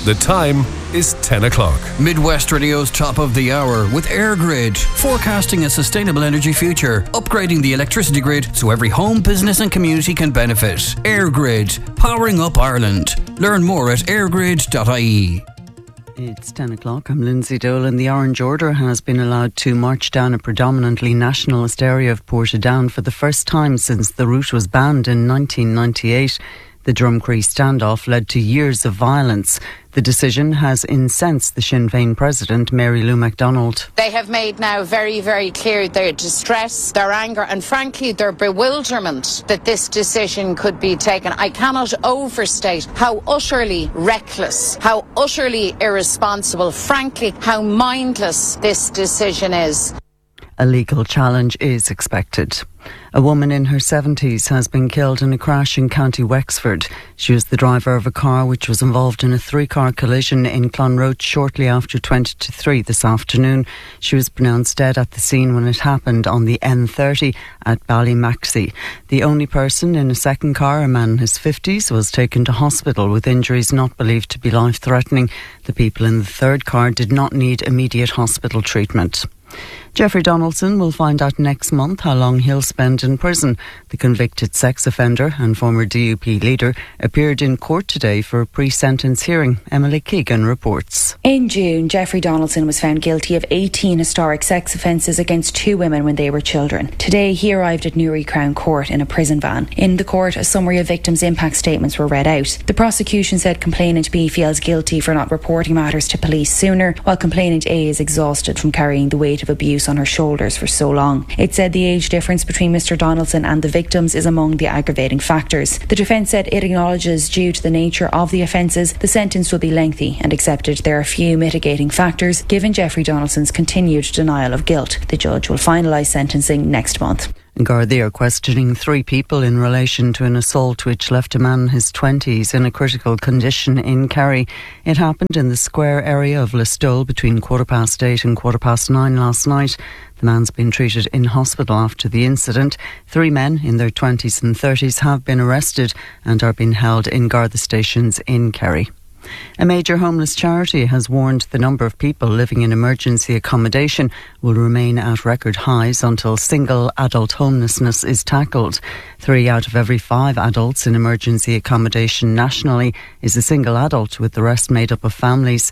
The time is 10 o'clock. Midwest Radio's top of the hour with EirGrid, forecasting a sustainable energy future, upgrading the electricity grid so every home, business and community can benefit. EirGrid, powering up Ireland. Learn more at airgrid.ie. It's 10 o'clock. I'm Lindsay Dolan. The Orange Order has been allowed to march down a predominantly nationalist area of Portadown for the first time since the route was banned in 1998. The Drumcree standoff led to years of violence. The decision has incensed the Sinn Féin president, Mary Lou MacDonald. They have made now very, very clear their distress, their anger and frankly their bewilderment that this decision could be taken. I cannot overstate how utterly reckless, how utterly irresponsible, frankly how mindless this decision is. A legal challenge is expected. A woman in her 70s has been killed in a crash in County Wexford. She was the driver of a car which was involved in a three-car collision in Clonroach shortly after 3 this afternoon. She was pronounced dead at the scene when it happened on the N30 at Ballymaxy. The only person in a second car, a man in his 50s, was taken to hospital with injuries not believed to be life-threatening. The people in the third car did not need immediate hospital treatment. Jeffrey Donaldson will find out next month how long he'll spend in prison. The convicted sex offender and former DUP leader appeared in court today for a pre-sentence hearing. Emily Keegan reports. In June, Jeffrey Donaldson was found guilty of 18 historic sex offences against 2 women when they were children. Today, he arrived at Newry Crown Court in a prison van. In the court, a summary of victims' impact statements were read out. The prosecution said complainant B feels guilty for not reporting matters to police sooner, while complainant A is exhausted from carrying the weight of abuse on her shoulders for so long. It said the age difference between Mr. Donaldson and the victims is among the aggravating factors. The defence said it acknowledges, due to the nature of the offences, the sentence will be lengthy and accepted there are few mitigating factors given Jeffrey Donaldson's continued denial of guilt. The judge will finalise sentencing next month. Gardaí are questioning 3 people in relation to an assault which left a man in his 20s in a critical condition in Kerry. It happened in the square area of Listowel between 8:15 and 9:15 last night. The man's been treated in hospital after the incident. 3 men in their 20s and 30s have been arrested and are being held in Garda stations in Kerry. A major homeless charity has warned the number of people living in emergency accommodation will remain at record highs until single adult homelessness is tackled. 3 out of every 5 adults in emergency accommodation nationally is a single adult, with the rest made up of families.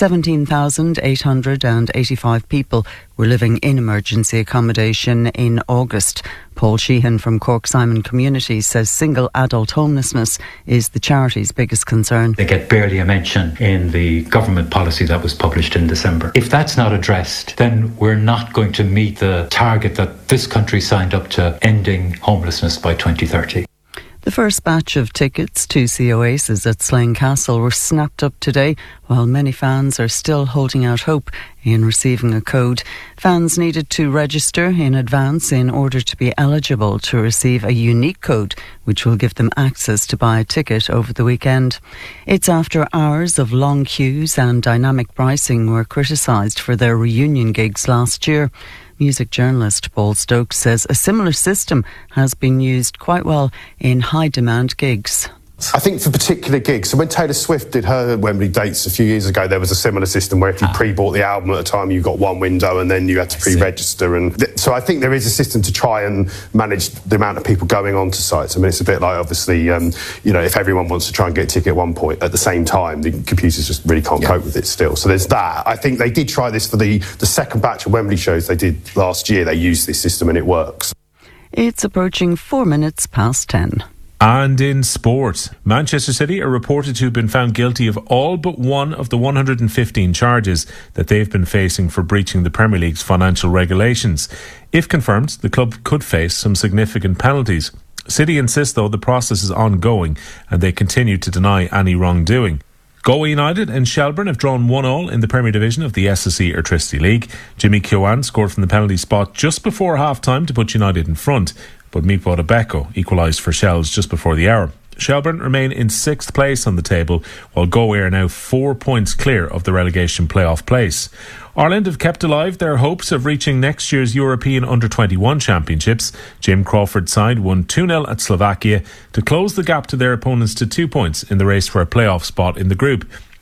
17,885 people were living in emergency accommodation in August. Paul Sheehan from Cork Simon Communities says single adult homelessness is the charity's biggest concern. They get barely a mention in the government policy that was published in December. If that's not addressed, then we're not going to meet the target that this country signed up to, ending homelessness by 2030. The first batch of tickets to see Oasis at Slane Castle were snapped up today, while many fans are still holding out hope in receiving a code. Fans needed to register in advance in order to be eligible to receive a unique code, which will give them access to buy a ticket over the weekend. It's after hours of long queues and dynamic pricing were criticised for their reunion gigs last year. Music journalist Paul Stokes says a similar system has been used quite well in high-demand gigs. I think for particular gigs, so when Taylor Swift did her Wembley dates a few years ago, there was a similar system where if you pre-bought the album at a time, you got one window and then you had to pre-register. And so I think there is a system to try and manage the amount of people going onto sites. I mean, it's a bit like, obviously, if everyone wants to try and get a ticket at one point at the same time, the computers just really can't cope with it still. So there's that. I think they did try this for the second batch of Wembley shows they did last year. They used this system and it works. It's approaching 4 minutes past 10. And in sport, Manchester City are reported to have been found guilty of all but one of the 115 charges that they've been facing for breaching the Premier League's financial regulations. If confirmed, the club could face some significant penalties. City insist, though, the process is ongoing and they continue to deny any wrongdoing. Galway United and Shelbourne have drawn 1-1 in the Premier Division of the SSE Airtricity League. Jimmy Keown scored from the penalty spot just before half-time to put United in front, but Mipo Rebecco equalised for Shells just before the hour. Shelbourne remain in 6th place on the table, while Galway are now 4 points clear of the relegation playoff place. Ireland have kept alive their hopes of reaching next year's European Under-21 Championships. Jim Crawford's side won 2-0 at Slovakia to close the gap to their opponents to 2 points in the race for a playoff spot in the group.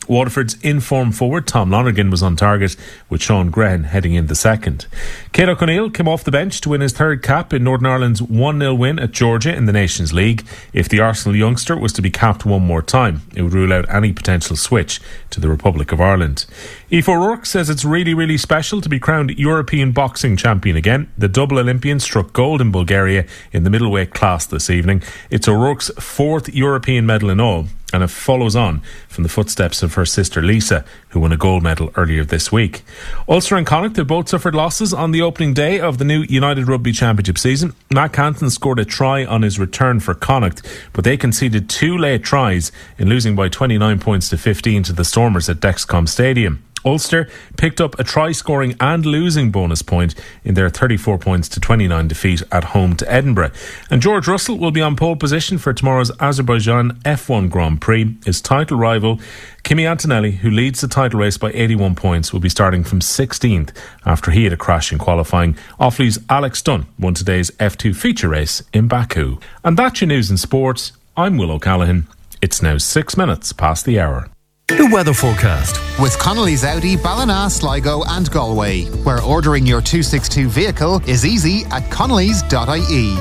Waterford's in-form forward Tom Lonergan was on target, with Sean Grehan heading in the second. Céad O'Connell came off the bench to win his third cap in Northern Ireland's 1-0 win at Georgia in the Nations League. If the Arsenal youngster was to be capped one more time, it would rule out any potential switch to the Republic of Ireland. Aoife O'Rourke says it's really, really special to be crowned European boxing champion again. The double Olympian struck gold in Bulgaria in the middleweight class this evening. It's O'Rourke's fourth European medal in all, and it follows on from the footsteps of her sister Lisa, who won a gold medal earlier this week. Ulster and Connacht have both suffered losses on the opening day of the new United Rugby Championship season. Matt Canton scored a try on his return for Connacht, but they conceded 2 late tries in losing by 29 points to 15 to the Stormers at Dexcom Stadium. Ulster picked up a try-scoring and losing bonus point in their 34 points to 29 defeat at home to Edinburgh. And George Russell will be on pole position for tomorrow's Azerbaijan F1 Grand Prix. His title rival, Kimi Antonelli, who leads the title race by 81 points, will be starting from 16th after he had a crash in qualifying. Offaly's Alex Dunn won today's F2 feature race in Baku. And that's your news in sports. I'm Will O'Callaghan. It's now 6 minutes past the hour. The weather forecast with Connolly's Audi, Ballina, Sligo and Galway, where ordering your 262 vehicle is easy at connellys.ie.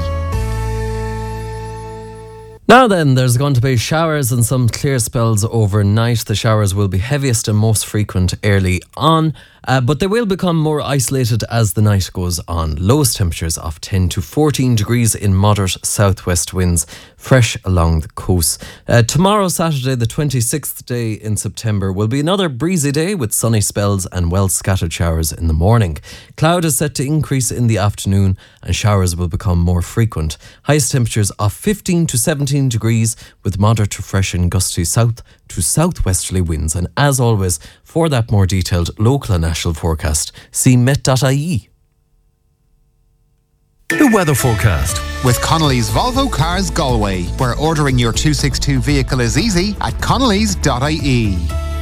Now then, there's going to be showers and some clear spells overnight. The showers will be heaviest and most frequent early on, but they will become more isolated as the night goes on. Lowest temperatures of 10 to 14 degrees in moderate southwest winds, fresh along the coast. Tomorrow, Saturday, the 26th day in September, will be another breezy day with sunny spells and well-scattered showers in the morning. Cloud is set to increase in the afternoon and showers will become more frequent. Highest temperatures of 15 to 17 degrees with moderate to fresh and gusty south to southwesterly winds. And as always, for that more detailed local and national forecast, see met.ie. The weather forecast with Connolly's Volvo Cars Galway, where ordering your 262 vehicle is easy at connellys.ie.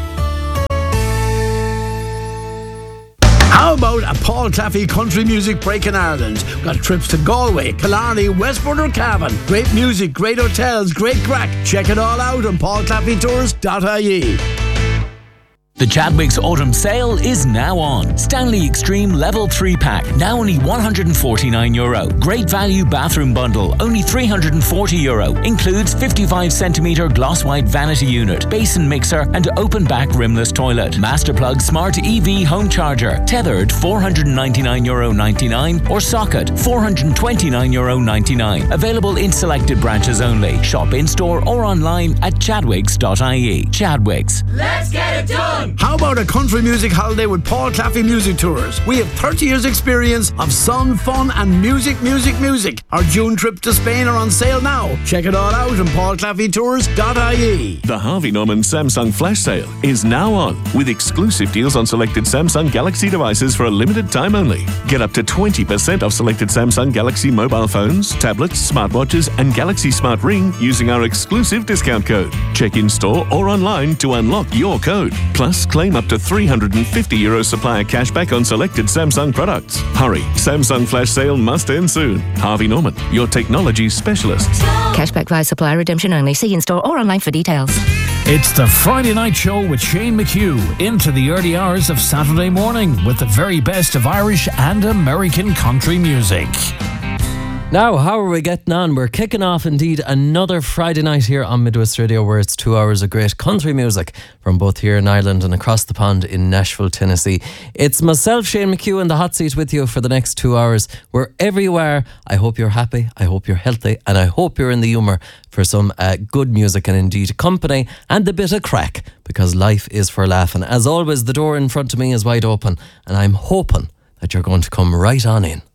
How about a Paul Claffey country music break in Ireland? We've got trips to Galway, Killarney, Westport or Cavan. Great music, great hotels, great crack. Check it all out on paulclaffeytours.ie. The Chadwicks Autumn Sale is now on. Stanley Extreme Level 3 Pack, now only €149. Great value bathroom bundle, only €340. Includes 55cm gloss white vanity unit, basin mixer and open back rimless toilet. Master plug smart EV home charger, tethered €499.99 or socket €429.99. Available in selected branches only. Shop in store or online at chadwicks.ie. Chadwicks. Let's get it done! How about a country music holiday with Paul Claffey Music Tours? We have 30 years experience of sun, fun and music. Our June trip to Spain are on sale now. Check it all out on paulclaffeytours.ie. The Harvey Norman Samsung Flash Sale is now on, with exclusive deals on selected Samsung Galaxy devices for a limited time only. Get up to 20% off selected Samsung Galaxy mobile phones, tablets, smartwatches and Galaxy Smart Ring using our exclusive discount code. Check in store or online to unlock your code. Plus, claim up to €350 supplier cashback on selected Samsung products. Hurry, Samsung Flash Sale must end soon. Harvey Norman, your technology specialist. Cashback via supplier redemption only. See in store or online for details. It's the Friday Night Show with Shane McHugh into the early hours of Saturday morning with the very best of Irish and American country music. Now, how are we getting on? We're kicking off indeed another Friday night here on Midwest Radio, where it's 2 hours of great country music from both here in Ireland and across the pond in Nashville, Tennessee. It's myself, Shane McHugh, in the hot seat with you for the next 2 hours. Wherever you are, I hope you're happy, I hope you're healthy, and I hope you're in the humour for some good music and indeed company and a bit of crack, because life is for laughing. As always, the door in front of me is wide open and I'm hoping that you're going to come right on in.